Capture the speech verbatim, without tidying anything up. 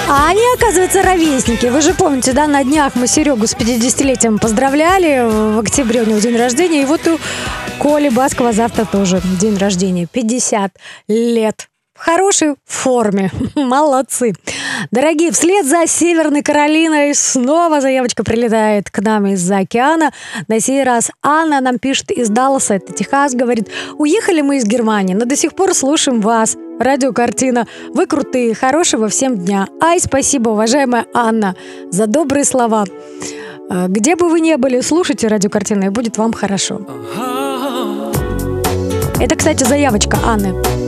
А они, оказывается, ровесники. Вы же помните, да, на днях мы Серегу с пятидесятилетием поздравляли. В октябре у него день рождения. И вот у Коли Баскова завтра тоже день рождения. пятьдесят лет. В хорошей форме. Молодцы. Дорогие, вслед за Северной Каролиной снова заявочка прилетает к нам из-за океана. На сей раз Анна нам пишет из Далласа, это Техас, говорит: уехали мы из Германии, но до сих пор слушаем вас. Радиокартина. Вы крутые. Хорошего всем дня. Ай, спасибо, уважаемая Анна, за добрые слова. Где бы вы ни были, слушайте радиокартину, и будет вам хорошо. Это, кстати, заявочка Анны.